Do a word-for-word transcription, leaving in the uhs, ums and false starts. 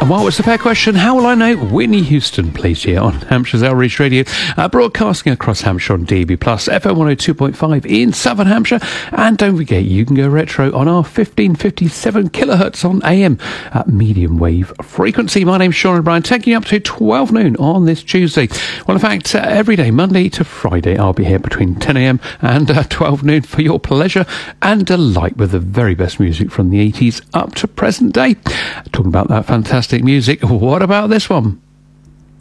And while it's the fair question, how will I know? Whitney Houston plays here on Hampshire's Outreach Radio, uh, broadcasting across Hampshire on D A B plus, F M one oh two point five in Southern Hampshire. And don't forget, you can go retro on our fifteen fifty-seven kilohertz on A M at medium wave frequency. My name's Sean O'Brien, taking you up to twelve noon on this Tuesday. Well, in fact, uh, every day, Monday to Friday, I'll be here between ten a m and uh, twelve noon for your pleasure and delight with the very best music from the eighties up to present day. Talking about that fantastic music, what about this one?